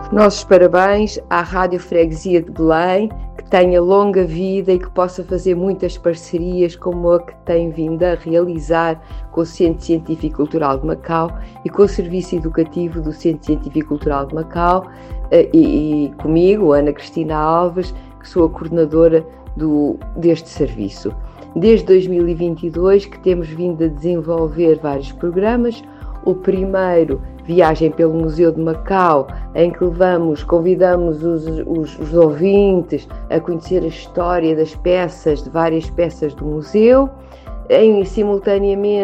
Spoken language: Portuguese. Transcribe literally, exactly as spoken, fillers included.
Nossos parabéns à Rádio Freguesia de Belém, que tenha longa vida e que possa fazer muitas parcerias como a que tem vindo a realizar com o Centro Científico e Cultural de Macau e com o Serviço Educativo do Centro Científico e Cultural de Macau e, e comigo, Ana Cristina Alves, que sou a coordenadora do, deste serviço. Desde dois mil e vinte e dois que temos vindo a desenvolver vários programas. O primeiro, Viagem pelo Museu de Macau, em que levamos, convidamos os, os, os ouvintes a conhecer a história das peças, de várias peças do museu, em, simultaneamente